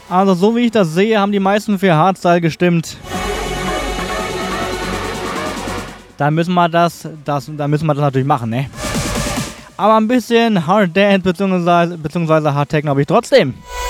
Also so wie ich das sehe, haben die meisten für Hardstyle gestimmt. Da müssen wir das natürlich machen, ne? Aber ein bisschen Hard Dance bzw. Hard Techno habe ich trotzdem.